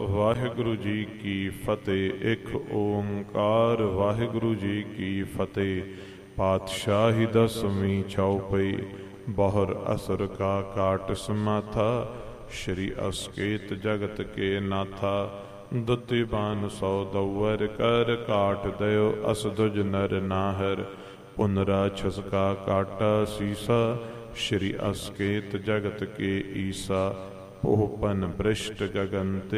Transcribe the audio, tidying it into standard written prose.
ਵਾਹਿਗੁਰੂ ਜੀ ਕੀ ਫਤਿਹ। ਇੱਕ ਓੰਕਾਰ ਵਾਹਿਗੁਰੂ ਜੀ ਕੀ ਫਤਿਹ। ਪਾਤਸ਼ਾਹੀ ਦਸਵੀਂ ਚੌਪਈ। ਬਹੁਰ ਅਸੁਰ ਕਾ ਕਾਟ ਸਮਾਥਾ, ਸ਼੍ਰੀ ਅਸਕੇਤ ਜਗਤ ਕੇ ਨਾਥਾ। ਦੁਤੀ ਬਾਨ ਸੌ ਦਊਰ ਕਰ, ਕਾਟ ਦਇਓ ਅਸ ਦੁਜ ਨਰ ਨਾਹਰ। ਪੁਨਰਾ ਛਸਕਾ ਕਾਟਾ ਸੀਸਾ, ਸ਼੍ਰੀ ਅਸਕੇਤ ਜਗਤ ਕੇ ਈਸਾ। ਉਹ ਪਨ ਬ੍ਰਿਸ਼ਟ ਗਗਨ ਤੇ